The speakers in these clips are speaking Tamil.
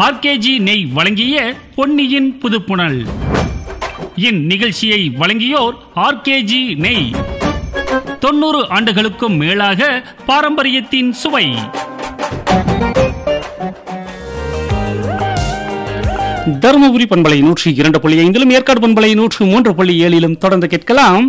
ஆர்கேஜி நெய் வழங்கிய பொன்னியின் புதுப்புணல். இந்நிகழ்ச்சியை வழங்கியோர் ஆர்கேஜி நெய். 90 ஆண்டுகளுக்கும் மேலாக பாரம்பரியத்தின் சுவை. தருமபுரி பண்பலை 102.5 ஏற்காடு பண்பலை 103.7 தொடர்ந்து கேட்கலாம்.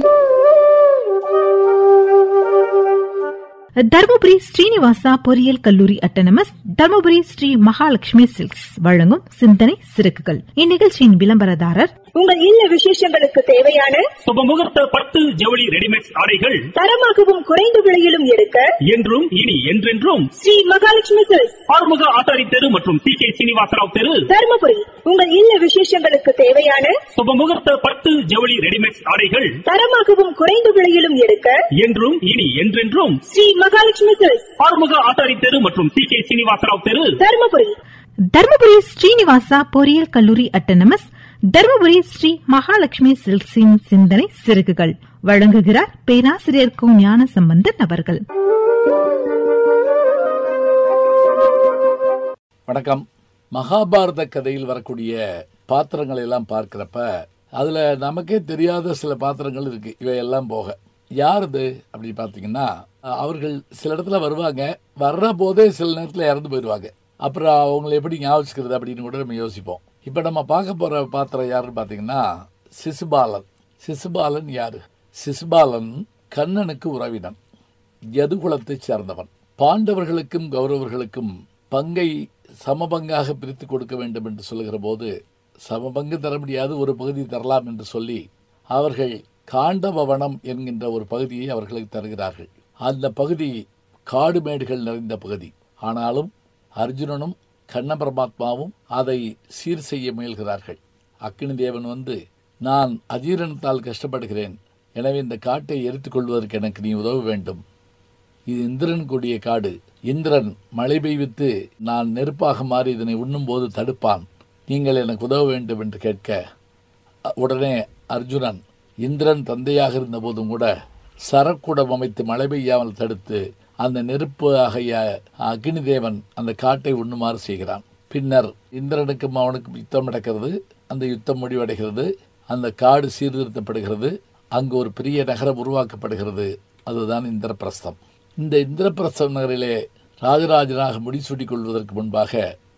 தர்மபுரி ஸ்ரீனிவாசா பொறியியல் கல்லூரி அட்டானமஸ், தர்மபுரி ஸ்ரீ மகாலட்சுமி சில்க்ஸ் வழங்கும் சிந்தனை சிறகுகள். இந்நிகழ்ச்சியின் விளம்பரதாரர் உங்கள் இல்ல விசேஷங்களுக்கு தேவையான சுபமுகூர்த்த பட்டு ஜவுளி ரெடிமேட் ஆடைகள் தரமாகவும் குறைந்த விலையிலும் எடுக்க என்றும் இனி என்றென்றும் ஸ்ரீ மகாலட்சுமி சில்க்ஸ், ஆறுமுக ஆசாரி தெரு மற்றும் சி.கே. சீனிவாசராவ் தெரு, தர்மபுரி. உங்கள் இல்ல விசேஷங்களுக்கு தேவையான சுபமுகூர்த்த பட்டு ஜவுளி ரெடிமேட் ஆடைகள் தரமாகவும் குறைந்த விலையிலும் எடுக்க என்றும் இனி என்றென்றும் ஸ்ரீ மகாலட்சுமி சில்க்ஸ், ஆறுமுக ஆசாரி தெரு மற்றும் சி.கே. சீனிவாசராவ் தெரு, தர்மபுரி. தர்மபுரி ஸ்ரீனிவாசா பொறியியல் கல்லூரி அட்டானமஸ், தர்மபுரி ஸ்ரீ மகாலட்சுமி சில்க்ஸின் சிந்தனை சிறகுகள் வழங்குகிறார் பேராசிரியர் கு. ஞான சம்பந்தன் அவர்கள். வணக்கம். மகாபாரத கதையில் வரக்கூடிய பாத்திரங்களை எல்லாம் பார்க்கிறப்ப அதுல நமக்கே தெரியாத சில பாத்திரங்கள் இருக்கு. இவையெல்லாம் போக யார் இது அப்படின்னு பாத்தீங்கன்னா, அவர்கள் சில இடத்துல வருவாங்க, வர்ற போதே சில நேரத்தில் இறந்து போயிடுவாங்க. அப்புறம் அவங்களை எப்படி ஞாபகிக்கிறது அப்படின்னு கூட நம்ம யோசிப்போம். இப்ப நம்ம பார்க்க போற பாத்திரம் யாருன்னு பாத்தீங்கன்னா சிசுபாலன். சிசுபாலன் யாரு? சிசுபாலன் கண்ணனுக்கு உறவினன், யதுகுலத்தை சேர்ந்தவன். பாண்டவர்களுக்கும் கௌரவர்களுக்கும் பங்கை சமபங்காக பிரித்து கொடுக்க வேண்டும் என்று சொல்லுகிற போது, சமபங்கு தர முடியாது, ஒரு பகுதி தரலாம் என்று சொல்லி அவர்கள் காண்டவவனம் என்கின்ற ஒரு பகுதியை அவர்களுக்கு தருகிறார்கள். அந்த பகுதி காடு மேடுகள் நிறைந்த பகுதி. ஆனாலும் அர்ஜுனனும் கண்ண பரமாத்மாவும் அதை சீர் செய்ய முயல்கிறார்கள். அக்னி தேவன் வந்து, நான் அஜீரணத்தால் கஷ்டப்படுகிறேன், எனவே இந்த காட்டை எரித்துக் கொள்வதற்கு எனக்கு நீ உதவ வேண்டும். இது இந்திரன் கூடிய காடு, இந்திரன் மழை பெய்வித்து நான் நெருப்பாக மாறி இதனை உண்ணும் போது தடுப்பான், நீங்கள் எனக்கு உதவ வேண்டும் என்று கேட்க, உடனே அர்ஜுனன் இந்திரன் தந்தையாக இருந்த போதும் கூட சரக்குடம் அமைத்து மழை பெய்யாமல் தடுத்து அந்த நெருப்பு ஆகிய அக்னி தேவன் அந்த காட்டை உண்ணுமாறு செய்கிறான். பின்னர் இந்திரனுக்கும் அவனுக்கும் யுத்தம் நடக்கிறது. அந்த யுத்தம் முடிவடைகிறது. அந்த காடு சீர்திருத்தப்படுகிறது. அங்கு ஒரு பெரிய நகரம் உருவாக்கப்படுகிறது. அதுதான் இந்திரபிரஸ்தம். இந்த இந்திரபிரஸ்தம் நகரிலே ராஜராஜனாக முடிசூட்டிக் கொள்வதற்கு முன்பாக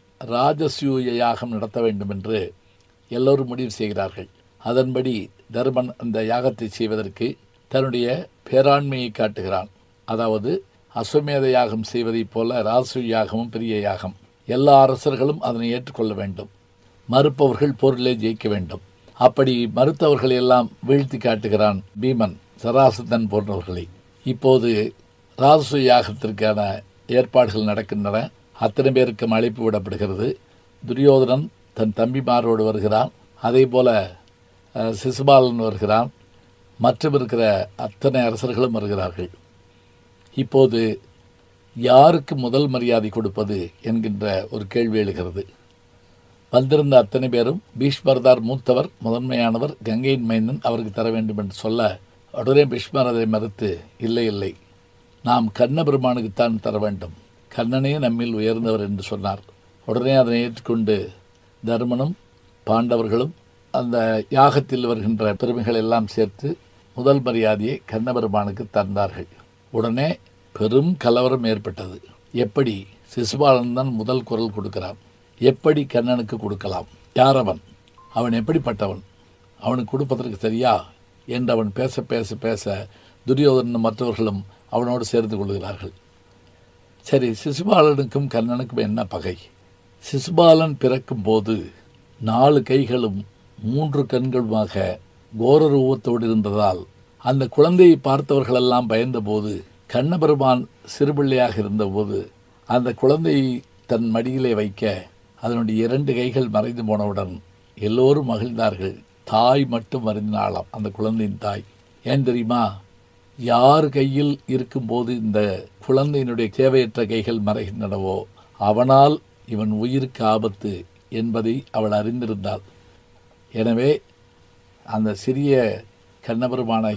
ராஜசூய யாகம் நடத்த வேண்டும் என்று எல்லோரும் முடிவு செய்கிறார்கள். அதன்படி தர்மன் அந்த யாகத்தை செய்வதற்கு தன்னுடைய பேராண்மையை காட்டுகிறான். அதாவது அஸ்வமேத யாகம் செய்வதைப் போல ராஜசூய யாகமும் பெரிய யாகம். எல்லா அரசர்களும் அதனை ஏற்றுக்கொள்ள வேண்டும். மறுப்பவர்கள் போரிலே ஜெயிக்க வேண்டும். அப்படி மறுத்தவர்களை எல்லாம் வீழ்த்தி காட்டுகிறான் பீமன், சராசதன் போன்றவர்களை. இப்போது ராஜசூய யாகத்திற்கான ஏற்பாடுகள் நடக்கின்றன. அத்தனை பேருக்கும் அழைப்பு விடப்படுகிறது. துரியோதனன் தன் தம்பிமாரோடு வருகிறான். அதே போல சிசுபாலன் வருகிறான். மற்றும் இருக்கிற அத்தனை அரசர்களும் வருகிறார்கள். இப்போது யாருக்கு முதல் மரியாதை கொடுப்பது என்கின்ற ஒரு கேள்வி எழுகிறது. வந்திருந்த அத்தனை பேரும் பீஷ்மர்தார் மூத்தவர், முதன்மையானவர், கங்கையின் மைந்தன், அவருக்கு தர வேண்டும் என்று சொல்ல, உடனே பீஷ்மர் அதை மறுத்து, இல்லை இல்லை, நாம் கண்ண பெருமானுக்குத்தான் தர வேண்டும், கண்ணனே நம்மில் உயர்ந்தவர் என்று சொன்னார். உடனே அதனை ஏற்றுக்கொண்டு தர்மனும் பாண்டவர்களும் அந்த யாகத்தில் வருகின்ற பெருமைகள் எல்லாம் சேர்த்து முதல் மரியாதையை கண்ணபெருமானுக்கு தந்தார்கள். உடனே பெரும் கலவரம் ஏற்பட்டது. எப்படி சிசுபாலன் தான் முதல் குரல் கொடுக்கிறான், எப்படி கண்ணனுக்கு கொடுக்கலாம், யார் அவன், அவன் எப்படிப்பட்டவன், அவனுக்கு கொடுப்பதற்கு சரியா என்று அவன் பேச பேச பேச துரியோதனும் மற்றவர்களும் அவனோடு சேர்ந்து கொள்கிறார்கள். சரி, சிசுபாலனுக்கும் கண்ணனுக்கும் என்ன பகை? சிசுபாலன் பிறக்கும் போது 4 கைகளும் 3 கண்களுமாக கோர ரூபத்தோடு இருந்ததால் அந்த குழந்தையை பார்த்தவர்களெல்லாம் பயந்தபோது, கண்ணபெருமான் சிறுபிள்ளையாக இருந்தபோது அந்த குழந்தையை தன் மடியிலே வைக்க அதனுடைய 2 கைகள் மறைந்து போனவுடன் எல்லோரும் மகிழ்ந்தார்கள். தாய் மட்டும் வருந்தினாளாம், அந்த குழந்தையின் தாய். ஏன் தெரியுமா? யார் கையில் இருக்கும்போது இந்த குழந்தையினுடைய தேவையற்ற கைகள் மறைகின்றனவோ அவனால் இவன் உயிருக்கு ஆபத்து என்பதை அவள் அறிந்திருந்தாள். எனவே அந்த சிறிய கண்ணபெருமானை